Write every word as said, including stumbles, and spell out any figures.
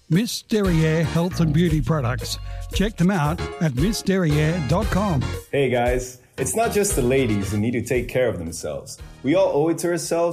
Miss Derriere Health and Beauty Products. Check them out at miss derriere dot com. Hey guys, it's not just the ladies who need to take care of themselves. We all owe it to ourselves